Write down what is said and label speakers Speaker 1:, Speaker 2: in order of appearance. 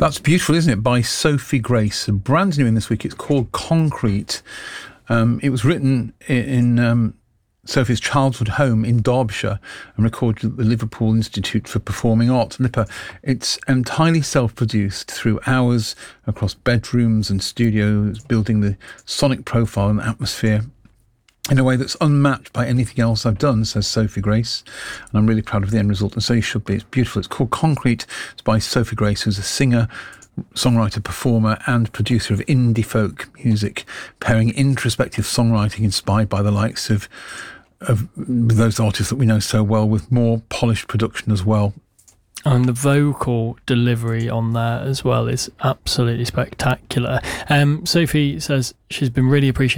Speaker 1: That's beautiful, isn't it? By Sophie Grace. Brand new in this week. It's called Concrete. It was written in Sophie's childhood home in Derbyshire and recorded at the Liverpool Institute for Performing Arts, LIPA. It's entirely self-produced through hours across bedrooms and studios, building the sonic profile and atmosphere in a way that's unmatched by anything else I've done, says Sophie Grace. And I'm really proud of the end result, and so you should be. It's beautiful. It's called Concrete. It's by Sophie Grace, who's a singer, songwriter, performer and producer of indie folk music, pairing introspective songwriting inspired by the likes of those artists that we know so well with more polished production as well.
Speaker 2: And the vocal delivery on there as well is absolutely spectacular. Sophie says she's been really appreciating